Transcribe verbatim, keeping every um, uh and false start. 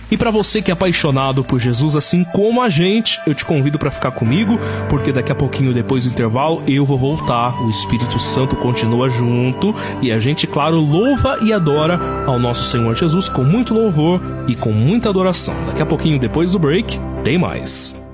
E para você que é apaixonado por Jesus assim como a gente, eu te convido para ficar comigo, porque daqui a pouquinho depois do intervalo eu vou voltar, o Espírito Santo continua junto e a gente, claro, louva e adora ao nosso Senhor Jesus com muito louvor e com muita adoração. Daqui a pouquinho depois do break, tem mais.